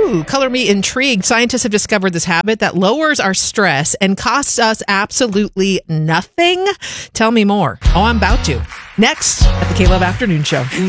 Ooh, color me intrigued. Scientists have discovered this habit that lowers our stress and costs us absolutely nothing. Tell me more. Oh, I'm about to. Next at the K-Love Afternoon Show.